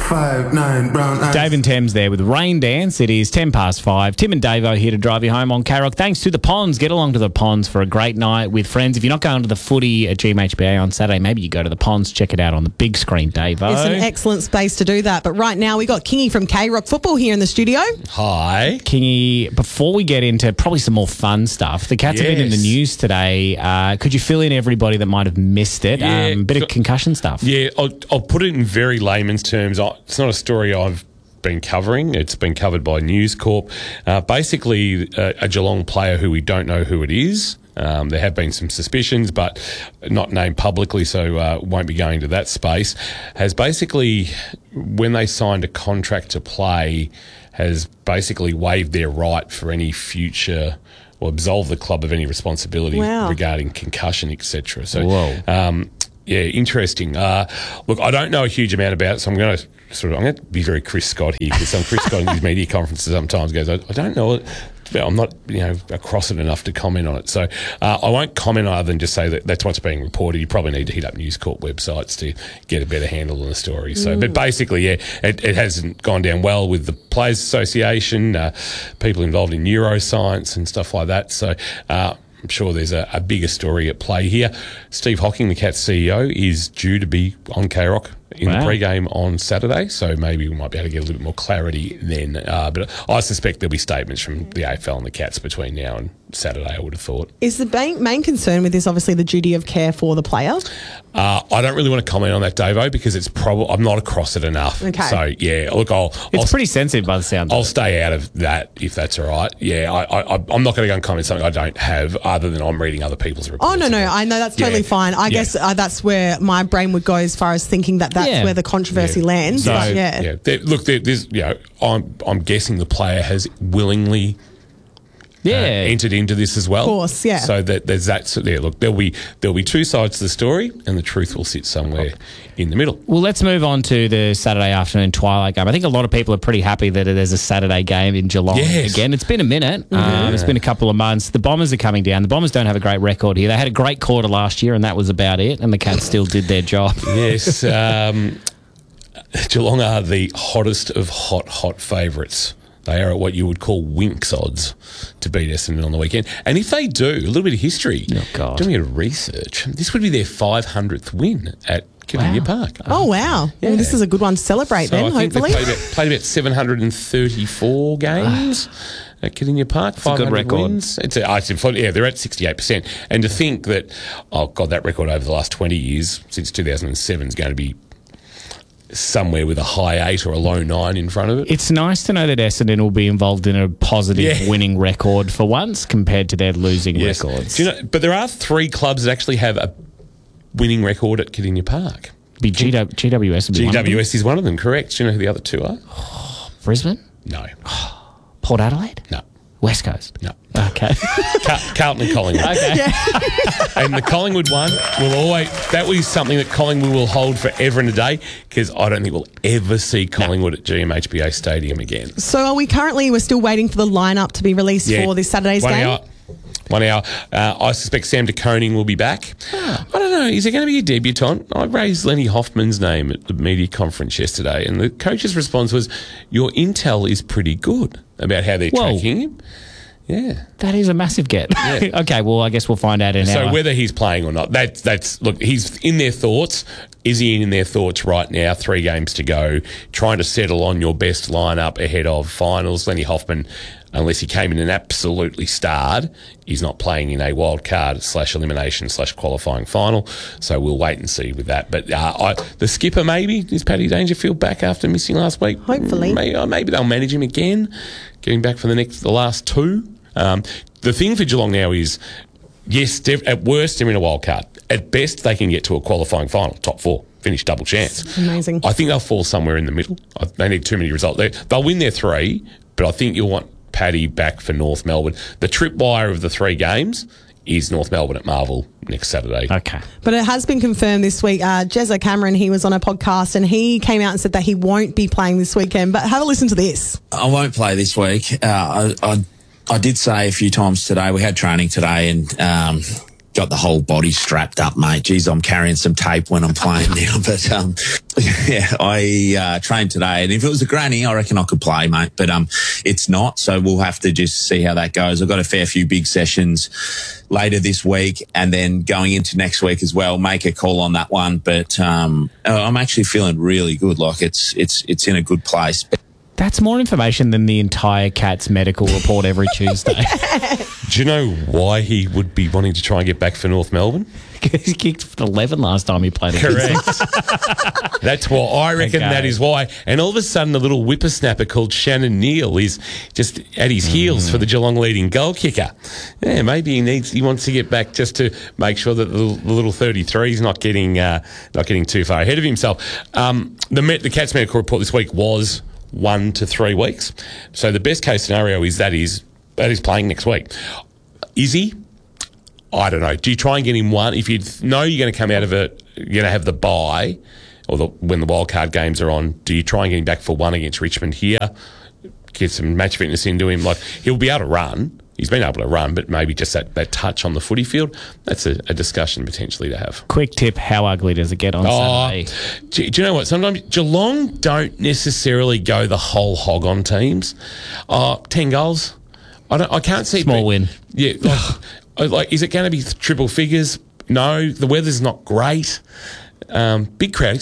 5'9", brown eyes. Dave and Thames there with Rain Dance. It is 5:10. Tim and Davo here to drive you home on K-Rock. Thanks to the Ponds. Get along to the Ponds for a great night with friends. If you're not going to the footy at GMHBA on Saturday, maybe you go to the Ponds, check it out on the big screen, Davo. It's an excellent space to do that. But right now, we got Kingy from K-Rock Football here in the studio. Hi. Kingy, before we get into probably some more fun stuff, the Cats have been in the news today. Could you fill in everybody that might have missed it? Yeah, bit of concussion stuff. Yeah, I'll put it in very layman's terms. It's not a story I've been covering. It's been covered by News Corp. Basically, a Geelong player who we don't know who it is. There have been some suspicions, but not named publicly, so won't be going to that space. Has basically, when they signed a contract to play, has basically waived their right for any future or absolve the club of any responsibility regarding concussion, etc. So, yeah, interesting. Look, I don't know a huge amount about it, so I'm going to be very Chris Scott here, because some Chris Scott in these media conferences sometimes goes, I don't know it. I'm not, across it enough to comment on it. So I won't comment other than just say that that's what's being reported. You probably need to hit up News Corp websites to get a better handle on the story. So, but basically, yeah, it hasn't gone down well with the Players Association, people involved in neuroscience and stuff like that. So I'm sure there's a bigger story at play here. Steve Hocking, the Cats CEO, is due to be on K-Rock in the pre-game on Saturday, so maybe we might be able to get a little bit more clarity then. But I suspect there'll be statements from the AFL and the Cats between now and Saturday, I would have thought. Is the main concern with this obviously the duty of care for the player? I don't really want to comment on that, Davo, because it's I'm not across it enough. Okay. So, yeah, look, it's pretty sensitive by the sound. I'll stay out of that if that's all right. Yeah, I'm not going to go and comment something I don't have, other than I'm reading other people's reports. Oh, no, I know that's totally fine. I guess that's where my brain would go as far as thinking that's where the controversy lands. So, but there's, I'm guessing the player has willingly entered into this as well. Of course, yeah. So that there's that. So there, look, there'll be two sides to the story, and the truth will sit somewhere in the middle. Well, let's move on to the Saturday afternoon twilight game. I think a lot of people are pretty happy that there's a Saturday game in Geelong again. It's been a minute. It's been a couple of months. The Bombers are coming down. The Bombers don't have a great record here. They had a great quarter last year, and that was about it. And the Cats still did their job. Yes. Geelong are the hottest of hot favourites. They are at what you would call Winks odds to beat Essendon on the weekend. And if they do, a little bit of history, doing a bit of research, this would be their 500th win at Kardinia Park. Oh, wow. Yeah. Well, this is a good one to celebrate then, hopefully. They played about 734 games at Kardinia Park. It's a good record. Wins. They're at 68%. And to think that, that record over the last 20 years, since 2007, is going to be somewhere with a high 8 or a low 9 in front of it. It's nice to know that Essendon will be involved in a positive winning record for once compared to their losing records. Do you know, but there are 3 clubs that actually have a winning record at Kardinia Park. GWS would be GWS is one of them, correct. Do you know who the other 2 are? Brisbane? No. Port Adelaide? No. West Coast? No. Okay. Carlton and Collingwood. Okay. And the Collingwood one that was something that Collingwood will hold forever and a day, because I don't think we'll ever see Collingwood at GMHBA Stadium again. So we're still waiting for the lineup to be released for this Saturday's game? 1 hour. I suspect Sam de Koning will be back. I don't know. Is there going to be a debutant? I raised Lenny Hoffman's name at the media conference yesterday, and the coach's response was, your intel is pretty good about how they're tracking him. Yeah. That is a massive get. Yeah. Okay, well, I guess we'll find out in an hour. So whether he's playing or not, look, he's in their thoughts. Is he in their thoughts right now? 3 games to go, trying to settle on your best lineup ahead of finals. Lenny Hoffman, unless he came in and absolutely starred, he's not playing in a wild card /elimination /qualifying final. So we'll wait and see with that. But the skipper, maybe, is Paddy Dangerfield back after missing last week? Hopefully. Maybe they'll manage him again, getting back for the last 2. The thing for Geelong now is, yes, at worst, they're in a wild card. At best, they can get to a qualifying final, top 4, finish double chance. Amazing. I think they'll fall somewhere in the middle. They need too many results. They'll win their 3, but I think you'll want Paddy back for North Melbourne. The tripwire of the 3 games is North Melbourne at Marvel next Saturday. Okay. But it has been confirmed this week. Jezza Cameron, he was on a podcast and he came out and said that he won't be playing this weekend. But have a listen to this. I won't play this week. I did say a few times today, we had training today, and got the whole body strapped up, mate. Geez, I'm carrying some tape when I'm playing now. But, yeah, I trained today. And if it was a granny, I reckon I could play, mate. But it's not. So we'll have to just see how that goes. I've got a fair few big sessions later this week and then going into next week as well. Make a call on that one. But I'm actually feeling really good. Like it's in a good place. That's more information than the entire Cats medical report every Tuesday. Do you know why he would be wanting to try and get back for North Melbourne? He kicked 11 last time he played it. Correct. That's why. I reckon that is why. And all of a sudden, a little whippersnapper called Shannon Neal is just at his heels for the Geelong leading goal kicker. Yeah, maybe he wants to get back just to make sure that the little 33 is not getting too far ahead of himself. The Cats medical report this week was 1 to 3 weeks. So the best case scenario is that he's playing next week. Is he? I don't know. Do you try and get him one? If you know you're going to come out of it, you're going to have the bye, or when the wildcard games are on, do you try and get him back for one against Richmond here? Get some match fitness into him. Like, he'll be able to run. He's been able to run, but maybe just that touch on the footy field, that's a discussion potentially to have. Quick tip, how ugly does it get on Saturday? Do you know what? Sometimes Geelong don't necessarily go the whole hog on teams. 10 goals. I can't see... Small win. Yeah. Like, is it going to be triple figures? No. The weather's not great. Big crowd.